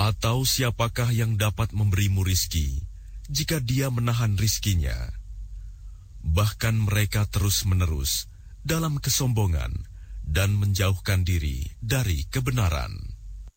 Atau siapakah yang dapat memberimu rizki jika dia menahan rizkinya? Bahkan mereka terus-menerus dalam kesombongan dan menjauhkan diri dari kebenaran.